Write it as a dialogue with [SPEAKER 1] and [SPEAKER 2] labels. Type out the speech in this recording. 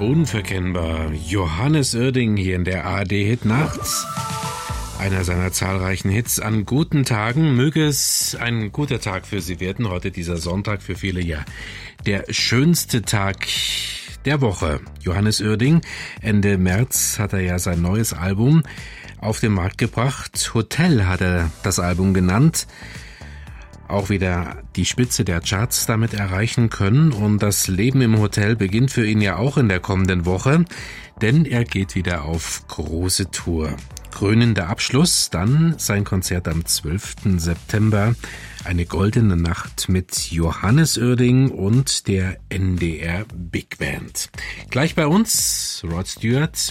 [SPEAKER 1] Unverkennbar. Johannes Oerding hier in der ARD Hit Nacht. Einer seiner zahlreichen Hits an guten Tagen. Möge es ein guter Tag für Sie werden. Heute dieser Sonntag für viele ja der schönste Tag der Woche. Johannes Oerding, Ende März hat er ja sein neues Album auf den Markt gebracht. Hotel hat er das Album genannt. Auch wieder die Spitze der Charts damit erreichen können. Und das Leben im Hotel beginnt für ihn ja auch in der kommenden Woche, denn er geht wieder auf große Tour. Krönender Abschluss, dann sein Konzert am 12. September. Eine goldene Nacht mit Johannes Oerding und der NDR Big Band. Gleich bei uns Rod Stewart